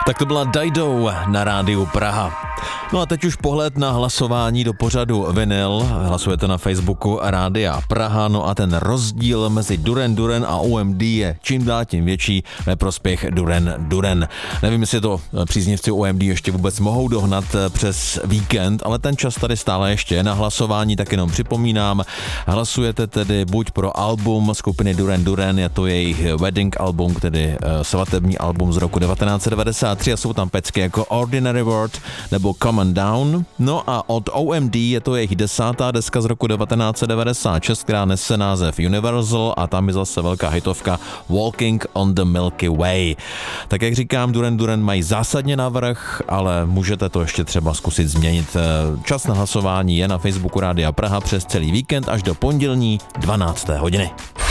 Tak to byla Dido na rádiu Praha. No a teď už pohled na hlasování do pořadu Vinyl. Hlasujete na Facebooku Rádia Praha, no a ten rozdíl mezi Duran Duran a OMD je čím dál tím větší ve prospěch Duran Duran. Nevím, jestli to příznivci OMD ještě vůbec mohou dohnat přes víkend, ale ten čas tady stále ještě je na hlasování, tak jenom připomínám. Hlasujete tedy buď pro album skupiny Duran Duran, je to jejich wedding album, tedy svatební album z roku 1993 a jsou tam pecky jako Ordinary World nebo Come on Down. No a od OMD je to jejich 10. deska z roku 1996, která nese název Universal a tam je zase velká hitovka Walking on the Milky Way. Tak jak říkám, Duran Duran mají zásadně navrch, ale můžete to ještě třeba zkusit změnit. Čas na hlasování je na Facebooku Rádia Praha přes celý víkend až do pondělní 12. hodiny.